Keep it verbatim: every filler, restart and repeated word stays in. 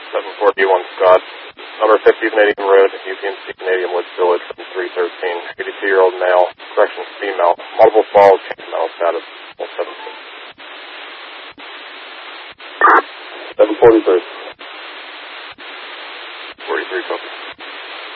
seven four B one Scott. Number fifty Canadian Road, U P M C Canadian Woods Village, from three thirteen. eighty-two-year-old male, corrections female, multiple falls, change of mental status, seventeen. seven forty-three.